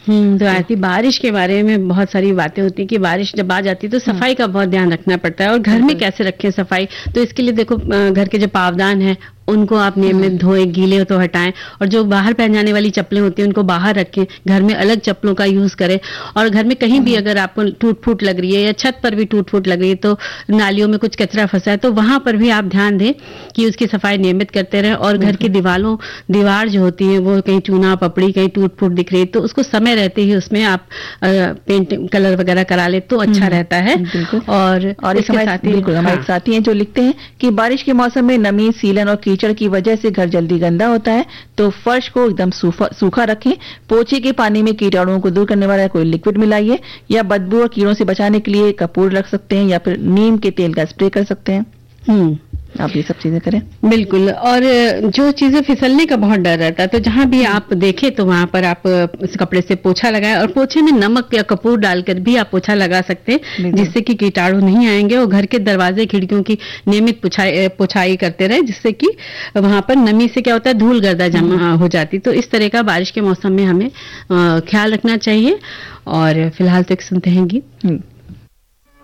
तो आती बारिश के बारे में बहुत सारी बातें होती हैं कि बारिश जब आ जाती है तो सफाई का बहुत ध्यान रखना पड़ता है, और घर में कैसे रखें सफाई। तो इसके लिए देखो, घर के जो पावदान है उनको आप नियमित धोएं, गीले हो तो हटाएं, और जो बाहर पहन जाने वाली चप्पलें होती हैं उनको बाहर रखें, घर में अलग चप्पलों का यूज करें। और घर में कहीं भी अगर आपको टूट फूट लग रही है या छत पर भी टूट फूट लग रही है, तो नालियों में कुछ कचरा फंसा है, तो वहां पर भी आप ध्यान दें कि उसकी सफाई नियमित करते रहें। और घर की दीवार जो होती है वो कहीं चूना पपड़ी, कहीं टूट फूट दिख रही है, तो उसको समय रहते ही उसमें आप पेंट कलर वगैरह करा ले तो अच्छा रहता है। और इसके साथ ही हमारे साथी हैं जो लिखते हैं कि बारिश के मौसम में नमी, सीलन और कीचड़ की वजह से घर जल्दी गंदा होता है, तो फर्श को एकदम सूखा रखें। पोछे के पानी में कीटाणुओं को दूर करने वाला कोई लिक्विड मिलाइए, या बदबू और कीड़ों से बचाने के लिए कपूर रख सकते हैं, या फिर नीम के तेल का स्प्रे कर सकते हैं। आप ये सब चीजें करें। बिल्कुल। और जो चीजें फिसलने का बहुत डर रहता है, तो जहां भी आप देखें तो वहां पर आप इस कपड़े से पोछा लगाएं, और पोछे में नमक या कपूर डालकर भी आप पोछा लगा सकते हैं, जिससे कि कीटाणु नहीं आएंगे। और घर के दरवाजे खिड़कियों की नियमित पुछाई करते रहे, जिससे कि वहां पर नमी से क्या होता है, धूल गर्दा जमा हो जाती। तो इस तरह का बारिश के मौसम में हमें ख्याल रखना चाहिए। और फिलहाल तो एक सुनते हैं गीत।